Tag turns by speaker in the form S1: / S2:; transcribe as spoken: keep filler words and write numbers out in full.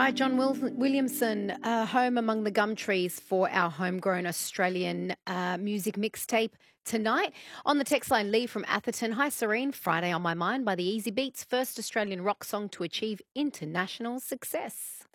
S1: by John Wil- Williamson, uh, Home Among the Gum Trees, for our homegrown Australian uh, music mixtape tonight. On the text line, Lee from Atherton. Hi, Serene. Friday on My Mind by the Easy Beats, first Australian rock song to achieve international success.